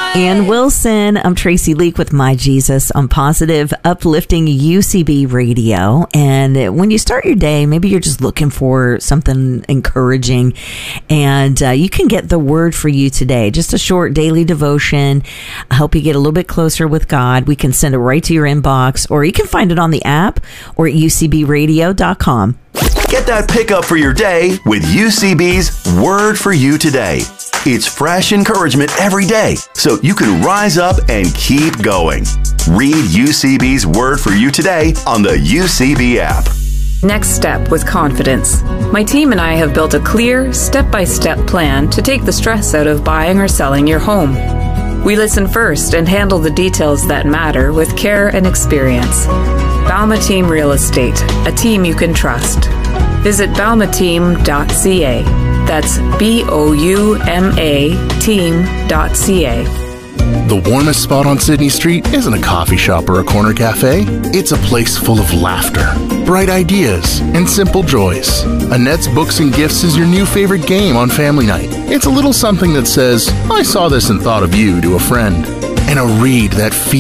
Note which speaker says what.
Speaker 1: Ann Wilson. I'm Tracy Leak with My Jesus on Positive Uplifting UCB Radio. And when you start your day, maybe you're just looking for something encouraging, and you can get the word for you today. Just a short daily devotion, help you get a little bit closer with God. We can send it right to your inbox, or you can find it on the app or at ucbradio.com.
Speaker 2: Get that pickup for your day with UCB's Word for You Today. It's fresh encouragement every day, so you can rise up and keep going. Read UCB's Word for You Today on the UCB app.
Speaker 3: Next step with confidence. My team and I have built a clear, step-by-step plan to take the stress out of buying or selling your home. We listen first and handle the details that matter with care and experience. Balma Team Real Estate, a team you can trust. Visit balmateam.ca. That's BOUMA team.ca.
Speaker 4: The warmest spot on Sydney Street isn't a coffee shop or a corner cafe. It's a place full of laughter, bright ideas, and simple joys. Annette's Books and Gifts is your new favorite game on family night. It's a little something that says, I saw this and thought of you to a friend. And a read that feels